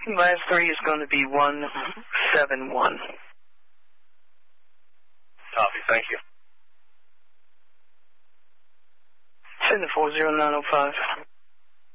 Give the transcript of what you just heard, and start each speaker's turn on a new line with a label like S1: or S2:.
S1: Last 3 is going to be 171.
S2: Copy, thank you.
S1: Send the 40905.